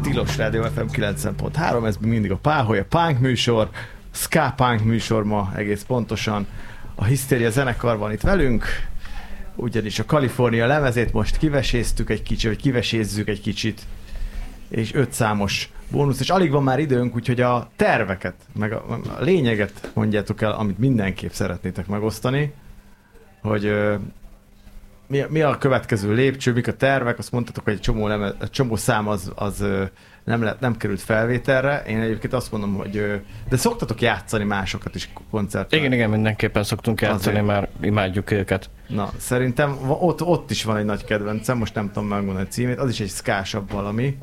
Tilos Rádió FM 90.3, ez mindig a Páholy, a punk műsor, ska punk műsor ma egész pontosan. A Hisztéria zenekar van itt velünk, ugyanis a Kalifornia lemezét most kiveséztük egy kicsit, vagy kivesézzük egy kicsit, és 5 számos bónusz, és alig van már időnk, úgyhogy a terveket, meg a lényeget mondjátok el, amit mindenképp szeretnétek megosztani, hogy mi a következő lépcső, mik a tervek, azt mondtatok, hogy egy csomó szám az nem került felvételre. Én egyébként azt mondom, hogy de szoktatok játszani másokat is koncerten? Igen, mindenképpen szoktunk játszani, azért. Már imádjuk őket. Na, szerintem ott is van egy nagy kedvencem, most nem tudom megmondani a címét, az is egy szkásabb valami.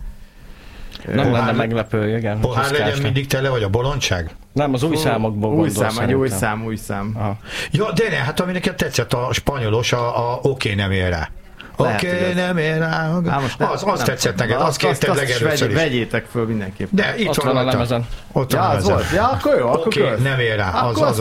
Nem lenne meglepő, igen. Pohár legyen mindig tele, vagy a bolondság? Nem, az új számokból gondolsz. Új szám. Aha. Ja, de ne, hát ami nekem tetszett a spanyolos, a Oké, nem ér rá. Oké, nem ér rá. Az tetszett neked, azt kérted legelőször is. Vegyétek föl mindenképpen. De itt van a lemezen. Ott van a lemezen. Ja, akkor jó, akkor Oké, nem ér rá.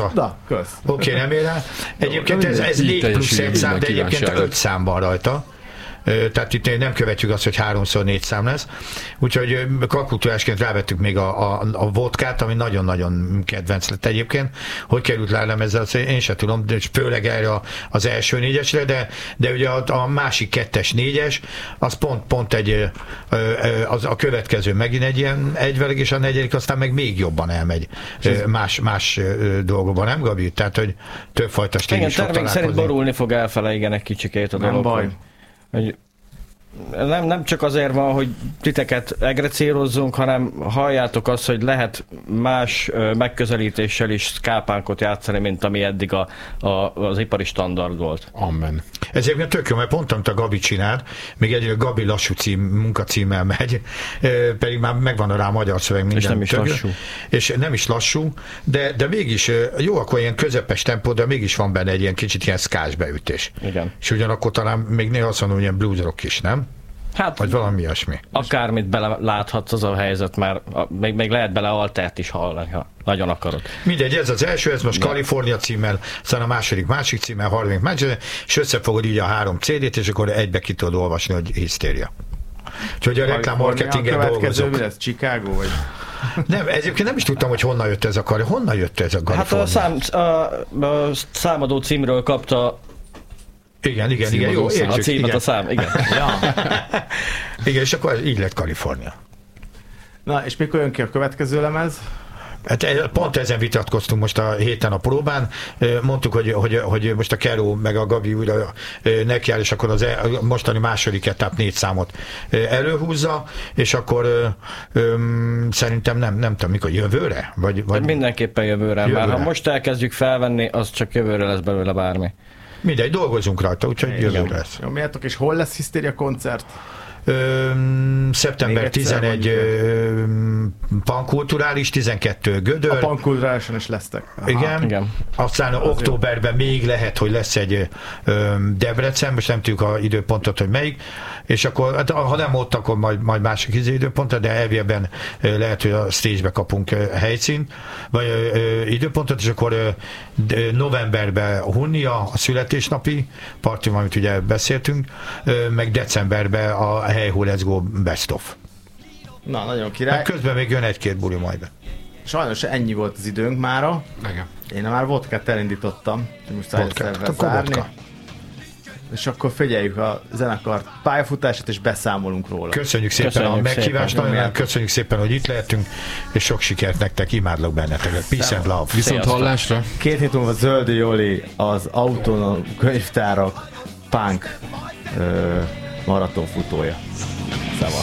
Oké, nem ér rá. Egyébként ez 4 plusz 1 szám, de egyébként 5 szám van rajta. Tehát itt nem követjük azt, hogy 3x4 szám lesz. Úgyhogy kalkultúrásként rávettük még a vodkát, ami nagyon-nagyon kedvenc lett egyébként. Hogy került rá ezzel, én sem tudom, de főleg erre az első 4-esre, de ugye a másik 2-es 4-es, az pont egy, a következő megint egy ilyen egyveleg, és a 4. aztán meg még jobban elmegy más dolgokban, nem Gabi? Tehát, hogy többfajta stílusok találkozni. Igen, tervék szerint borulni fog elfele, igen, egy kicsikét a dolog. Nem baj. Hogy nem csak azért van, hogy titeket egrecérozzunk, hanem halljátok azt, hogy lehet más megközelítéssel is skápánkot játszani, mint ami eddig az ipari standard volt. Amen. Ez egyébként tök jó, mert pont amit a Gabi csinált, még egy Gabi lassú munkacímmel megy, pedig már megvan rá magyar szöveg minden. És nem is lassú. És nem is lassú, de mégis jó, akkor ilyen közepes tempó, de mégis van benne egy ilyen kicsit ilyen szkás beütés. Igen. És ugyanakkor talán még néha azt mondom, ilyen blues rock is, nem? Hát, vagy valami ilyesmi. Akármit beleláthatsz, az a helyzet, már még lehet bele altert is hallani, ha nagyon akarod. Mindegy, ez az első, ez most Kalifornia címmel, aztán a másik címmel, harmadik másik, és összefogod így a 3 CD-t, és akkor egybe ki tudod olvasni, hogy Hisztéria. Úgyhogy a reklámmarketingen dolgozok. Mi lesz, Chicago vagy? Nem, egyébként nem is tudtam, hogy honnan jött ez a Honnan jött ez a Kalifornia? Hát a számadó címről kapta. Igen, jó, értjük. A címet, igen. A szám, igen. Ja. Igen, és akkor így lett Kalifornia. Na, és mikor jön ki a következő lemez? Pont ezen vitatkoztunk most a héten a próbán. Mondtuk, hogy most a Keró meg a Gabi újra nekiáll, és akkor a mostani második etap 4 számot előhúzza, és akkor szerintem nem tudom, mikor jövőre? Vagy mindenképpen jövőre. Már ha most elkezdjük felvenni, az csak jövőre lesz belőle bármi. Mindegy, dolgozunk rajta, úgyhogy jövőre lesz. Jó, miatok, és hol lesz Hisztéria koncert? Szeptember 11 pankulturális, 12 Gödör. A pankulturálison is lesztek. Igen. Aztán októberben még lehet, hogy lesz egy Debrecen, most nem tudjuk az időpontot, hogy melyik, és akkor, hát, ha nem ott, akkor majd másik időpontot, de elvében lehet, hogy a stage-be kapunk helyszínt, vagy időpontot, és akkor novemberben Hunnia, a születésnapi parti, amit ugye beszéltünk, meg decemberben a Hey Ho Let's Go Best Of. Na, nagyon király. Hát közben még jön 1-2 buli majd. Sajnos ennyi volt az időnk mára. Igen. Én már vodkát elindítottam. Most vodka. És akkor figyeljük a zenekar pályafutását, és beszámolunk róla. Köszönjük szépen a meghívást, köszönjük szépen, hogy itt lehetünk, és sok sikert nektek, imádlak benneteket. Peace and love. Viszont hallásra. 2 hét múlva Zöldi Joli, az Autonóm Könyvtárak punk maratonfutója.